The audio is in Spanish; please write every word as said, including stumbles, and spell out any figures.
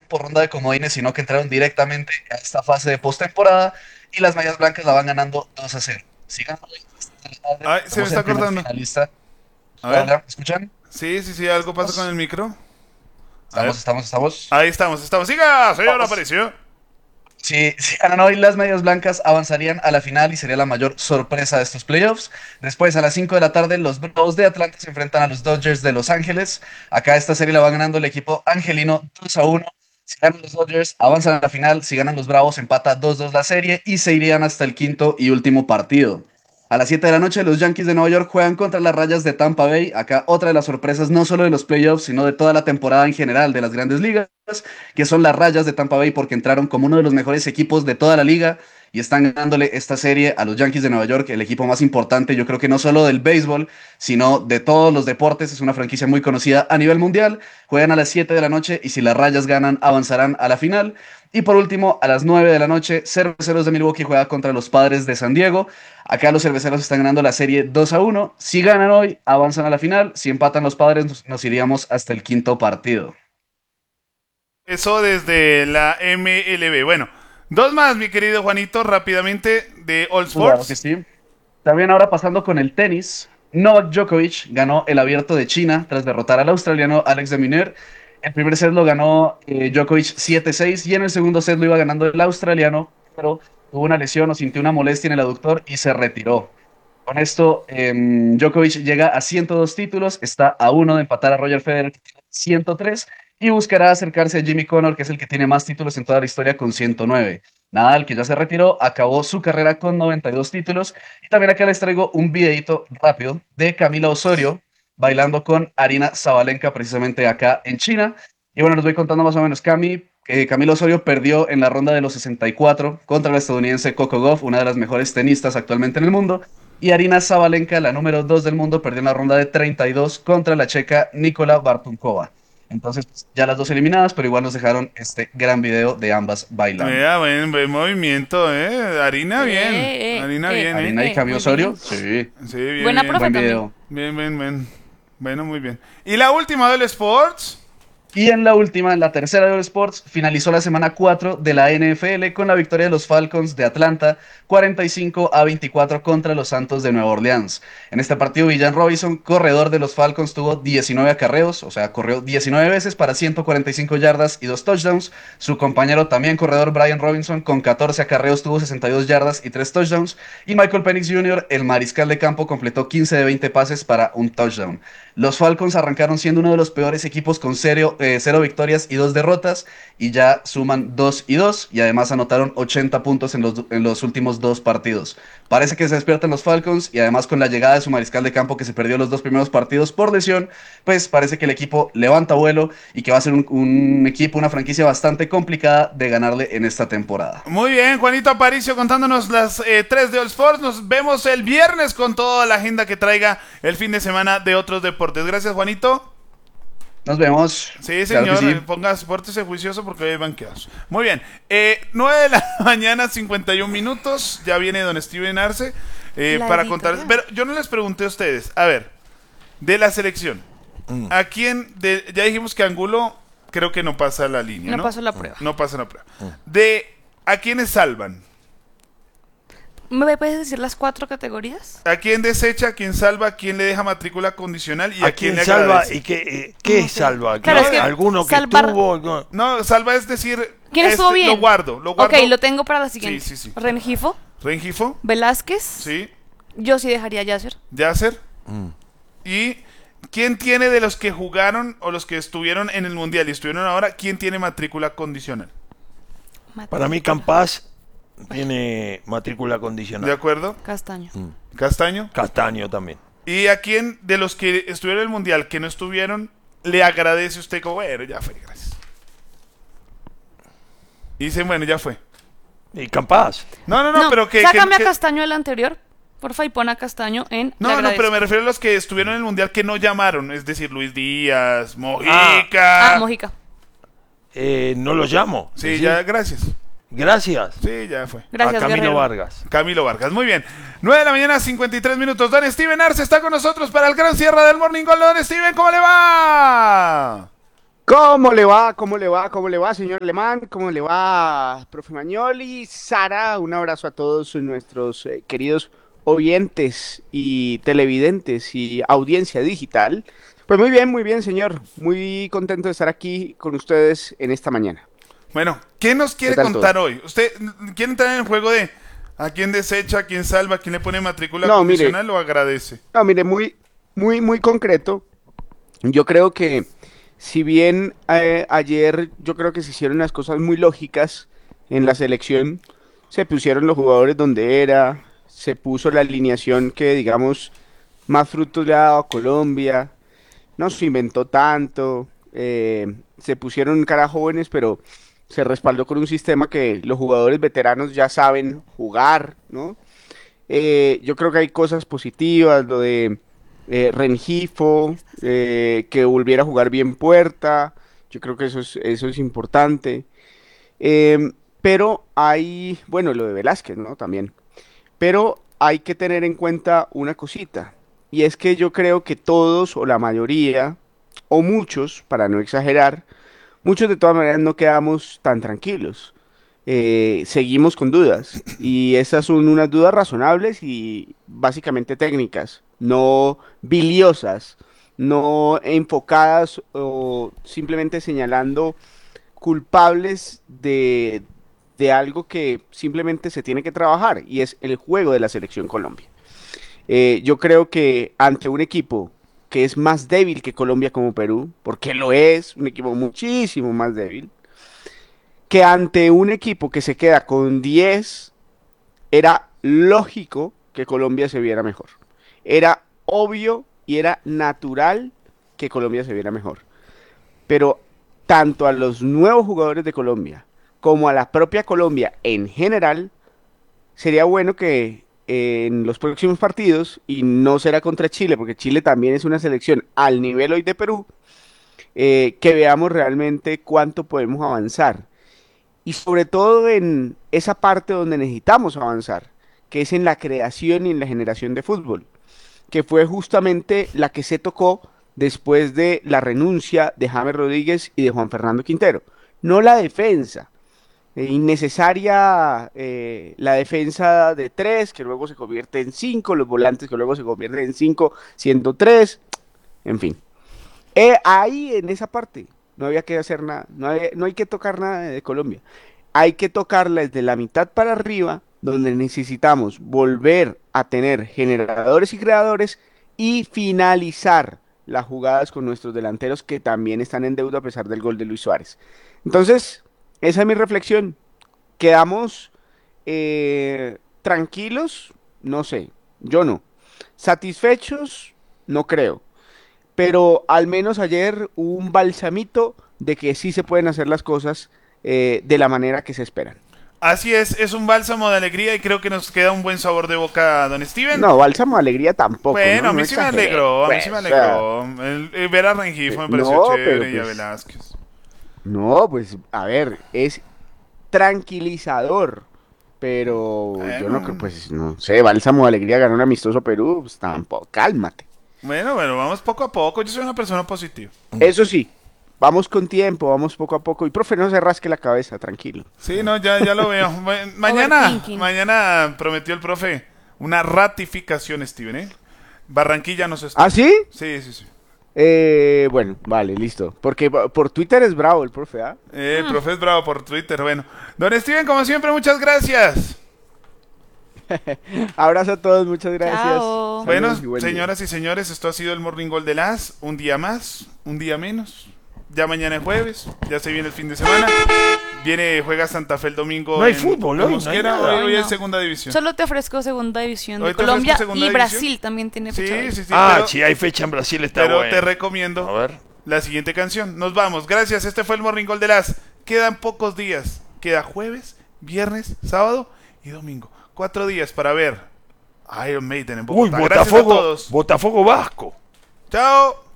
por ronda de comodines, sino que entraron directamente a esta fase de postemporada y las Medias Blancas la van ganando dos a cero. Sigan hoy, esta tarde, Ay, se me tenemos el está primer cortando. finalista. A Hola, ver. hola, ¿me escuchan? Sí, sí, sí, algo pasa con el Estamos, micro. A estamos, ver. estamos, estamos. Ahí estamos, estamos. Siga, señor Vamos. Aparicio. Si, si ganan hoy, las Medias Blancas avanzarían a la final y sería la mayor sorpresa de estos playoffs. Después, a las cinco de la tarde, los Bravos de Atlanta se enfrentan a los Dodgers de Los Ángeles. Acá esta serie la va ganando el equipo angelino dos a uno. Si ganan los Dodgers, avanzan a la final. Si ganan los Bravos, empata dos dos la serie y se irían hasta el quinto y último partido. A las siete de la noche, los Yankees de Nueva York juegan contra las Rayas de Tampa Bay. Acá otra de las sorpresas, no solo de los playoffs, sino de toda la temporada en general de las grandes ligas, que son las Rayas de Tampa Bay, porque entraron como uno de los mejores equipos de toda la liga y están ganándole esta serie a los Yankees de Nueva York, el equipo más importante, yo creo que no solo del béisbol, sino de todos los deportes. Es una franquicia muy conocida a nivel mundial. Juegan a las siete de la noche y si las Rayas ganan, avanzarán a la final. Y por último, a las nueve de la noche, Cerveceros de Milwaukee juega contra los Padres de San Diego. Acá los Cerveceros están ganando la serie dos a uno. Si ganan hoy, avanzan a la final. Si empatan los Padres, nos, nos iríamos hasta el quinto partido. Eso desde la M L B. Bueno, dos más, mi querido Juanito, rápidamente de All Claro que Sports. sí. También ahora pasando con el tenis, Novak Djokovic ganó el Abierto de China tras derrotar al australiano Alex de Minaur. El primer set lo ganó eh, Djokovic siete seis y en el segundo set lo iba ganando el australiano, pero tuvo una lesión o sintió una molestia en el aductor y se retiró. Con esto, em, Djokovic llega a ciento dos títulos, está a uno de empatar a Roger Federer, que tiene ciento tres, y buscará acercarse a Jimmy Connor, que es el que tiene más títulos en toda la historia, con ciento nueve. Nadal, que ya se retiró, acabó su carrera con noventa y dos títulos. Y también acá les traigo un videito rápido de Camila Osorio bailando con Arina Zabalenka, precisamente acá en China. Y bueno, les voy contando más o menos. Cami, eh, Camila Osorio perdió en la ronda de los sesenta y cuatro contra la estadounidense Coco Gauff, una de las mejores tenistas actualmente en el mundo. Y Arina Zabalenka, la número dos del mundo, perdió en la ronda de treinta y dos contra la checa Nikola Bartunkova. Entonces, pues, ya las dos eliminadas, pero igual nos dejaron este gran video de ambas bailando. Mira, buen, buen movimiento, ¿eh? Harina bien. Eh, eh, Harina eh, bien, ¿eh? Arina y eh, Cami muy Osorio, bien. sí, Sí, bien, Buena bien. profe buen también. video. Bien, bien, bien. Bueno, muy bien. Y la última del Sports. Y en la última, en la tercera de All Sports, finalizó la semana cuatro de la N F L con la victoria de los Falcons de Atlanta, cuarenta y cinco a veinticuatro contra los Santos de Nueva Orleans. En este partido, Villan Robinson, corredor de los Falcons, tuvo diecinueve acarreos, o sea, corrió diecinueve veces para ciento cuarenta y cinco yardas y dos touchdowns. Su compañero, también corredor, Brian Robinson, con catorce acarreos, tuvo sesenta y dos yardas y tres touchdowns. Y Michael Penix junior, el mariscal de campo, completó quince de veinte pases para un touchdown. Los Falcons arrancaron siendo uno de los peores equipos con cero, eh, cero victorias y dos derrotas y ya suman dos y dos y además anotaron ochenta puntos en los, en los últimos dos partidos. Parece que se despiertan los Falcons y además con la llegada de su mariscal de campo que se perdió los dos primeros partidos por lesión, pues parece que el equipo levanta vuelo y que va a ser un, un equipo, una franquicia bastante complicada de ganarle en esta temporada. Muy bien, Juanito Aparicio contándonos las eh, tres de All Sports. Nos vemos el viernes con toda la agenda que traiga el fin de semana de otros deportes. Gracias, Juanito. Nos vemos. Sí, Claro que señor, sí. eh, pongas, pórtese juicioso porque hoy hay banqueados. Muy bien, eh, nueve de la mañana, cincuenta y un minutos. Ya viene don Steven Arce eh, La para editorial. contarles. Pero yo no les pregunté a ustedes, a ver, de la selección, ¿a quién? De, ya dijimos que Angulo creo que no pasa la línea, ¿no? No pasó la prueba. No pasa la prueba. De ¿a quiénes salvan? ¿Me puedes decir las cuatro categorías? ¿A quién desecha, a quién salva, a quién le deja matrícula condicional y a, ¿A quién quién le salva agradece? y qué, eh, qué No sé. salva? Claro, ¿Que es que ¿Alguno que salvar- tuvo? No. No, salva es decir, ¿Quién estuvo este, bien? lo guardo, lo guardo. Ok, lo tengo para la siguiente. Sí, sí, sí. Rengifo, Rengifo, Velázquez. sí, Yo sí dejaría a Yasser. Yasser. Mm. ¿Y quién tiene de los que jugaron o los que estuvieron en el Mundial y estuvieron ahora, quién tiene matrícula condicional? Para mí Campas tiene matrícula ¿De condicional. acuerdo? Castaño. Castaño. Castaño también. ¿Y a quién de los que estuvieron en el Mundial que no estuvieron le agradece usted como, bueno, ya fue, gracias? Y dicen, bueno, ya fue. Y Campas. No, no, no, pero que... Sácame que- a Castaño del anterior. Porfa, y pon a Castaño en. No, le no, agradezco. pero me refiero a los que estuvieron en el Mundial que no llamaron, es decir, Luis Díaz, Mojica. Ah, Mojica. Eh, no lo llamo. Sí, ¿Sí? ya, gracias. Gracias. Sí, ya fue. Gracias, a Camilo Guerrero. Vargas. Camilo Vargas, muy bien. nueve de la mañana, cincuenta y tres minutos. Don Steven Arce está con nosotros para el gran cierre del Morning Call. Don Steven, ¿cómo le va? ¿Cómo le va? ¿Cómo le va? ¿Cómo le va, señor Alemán? ¿Cómo le va, profe Mañoli? Sara, un abrazo a todos nuestros eh, queridos oyentes y televidentes y audiencia digital. Pues muy bien, muy bien, señor. Muy contento de estar aquí con ustedes en esta mañana. Bueno, ¿qué nos quiere ¿Qué tal contar todo? hoy? ¿Usted mm, quiere entrar en el juego de a quién desecha, a quién salva, a quién le pone matrícula No, mire, condicional o agradece? no, mire, muy, muy, muy concreto. Yo creo que si bien eh, ayer yo creo que se hicieron las cosas muy lógicas en la selección, se pusieron los jugadores donde era, se puso la alineación que digamos más frutos le ha dado a Colombia, no se inventó tanto, eh, se pusieron cara jóvenes, pero se respaldó con un sistema que los jugadores veteranos ya saben jugar, ¿no? Eh, yo creo que hay cosas positivas, lo de eh, Rengifo, eh, que volviera a jugar bien Puerta, yo creo que eso es, eso es importante. Em, pero hay, bueno, lo de Velázquez, ¿no? También. Pero hay que tener en cuenta una cosita, y es que yo creo que todos, o la mayoría, o muchos, para no exagerar, muchos de todas maneras no quedamos tan tranquilos. Eh, seguimos con dudas, y esas son unas dudas razonables y básicamente técnicas, no biliosas, no enfocadas o simplemente señalando culpables de, de algo que simplemente se tiene que trabajar, y es el juego de la selección Colombia. Eh, yo creo que ante un equipo que es más débil que Colombia como Perú, porque lo es, un equipo muchísimo más débil, que ante un equipo que se queda con diez, era lógico que Colombia se viera mejor. Era obvio y era natural que Colombia se viera mejor. Pero tanto a los nuevos jugadores de Colombia como a la propia Colombia en general, sería bueno que eh, en los próximos partidos, y no será contra Chile, porque Chile también es una selección al nivel hoy de Perú, eh, que veamos realmente cuánto podemos avanzar. Y sobre todo en esa parte donde necesitamos avanzar, que es en la creación y en la generación de fútbol, que fue justamente la que se tocó después de la renuncia de James Rodríguez y de Juan Fernando Quintero. No la defensa, eh, innecesaria, eh, la defensa de tres, que luego se convierte en cinco, los volantes que luego se convierten en cinco, siendo tres, en fin. Eh, ahí en esa parte no había que hacer nada, no hay, no hay que tocar nada de Colombia. Hay que tocarla desde la mitad para arriba, donde necesitamos volver a tener generadores y creadores y finalizar las jugadas con nuestros delanteros, que también están en deuda a pesar del gol de Luis Suárez. Entonces, esa es mi reflexión. ¿Quedamos eh, tranquilos? No sé, yo no. ¿Satisfechos? No creo. Pero al menos ayer hubo un balsamito de que sí se pueden hacer las cosas eh, de la manera que se esperan. Así es, es un bálsamo de alegría y creo que nos queda un buen sabor de boca, don Steven. No, bálsamo de alegría tampoco, Bueno, ¿no? a No mí sí me exageré, alegró, a mí pues, sí me o sea, alegró. El, el ver a Rengifo eh, me pareció no, chévere pero y a pues, Velázquez. no, pues, a ver, es tranquilizador, pero yo no creo, Bueno, pues, no sé, bálsamo de alegría ganó un amistoso Perú, pues tampoco, cálmate. bueno, bueno, vamos poco a poco. Yo soy una persona positiva. Eso sí, vamos con tiempo, vamos poco a poco, y profe, no se rasque la cabeza, tranquilo. Sí, no, ya, ya lo veo. Ma- Mañana, Overthinking. mañana prometió el profe una ratificación, Steven, ¿eh? Barranquilla nos está. ¿Ah, sí? Sí, sí, sí. Eh, bueno, vale, listo. Porque po- por Twitter es bravo el profe, ¿ah? Eh, el profe es bravo por Twitter. Bueno, don Steven, como siempre, muchas gracias. Abrazo a todos, muchas gracias. Chao. Saludos Bueno, y buen día. señoras y señores, esto ha sido el Morning Goal de las. Un día más, un día menos. Ya mañana es jueves, ya se viene el fin de semana. Viene, juega Santa Fe el domingo. No hay en- fútbol en hoy, no hay Mosquera. nada. Hoy, hoy Hoy es no. segunda división. Solo te ofrezco segunda división Hoy de te ofrezco Colombia segunda y división. Brasil también tiene Sí, fecha hoy. sí, sí. Ah, pero si hay fecha en Brasil está pero bueno. te recomiendo A ver. la siguiente canción. Nos vamos. Gracias. Este fue el Morning Goal de las. Quedan pocos días. Queda jueves, viernes, sábado y domingo. Cuatro días para ver Iron Maiden en Uy, Bogotá. Gracias a Botafogo, todos. Botafogo Vasco. Chao.